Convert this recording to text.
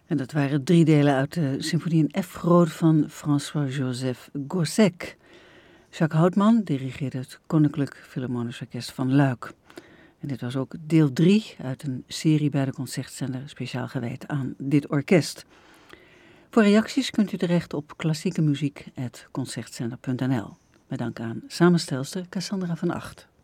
En dat waren 3 delen uit de symfonie in F groot van François-Joseph Gossec. Jacques Houtman dirigeerde het Koninklijk Philharmonisch Orkest van Luik. En dit was ook deel 3 uit een serie bij de Concertzender speciaal gewijd aan dit orkest. Voor reacties kunt u terecht op klassiekemuziek@concertzender.nl. Met dank aan samenstelster Cassandra van Acht.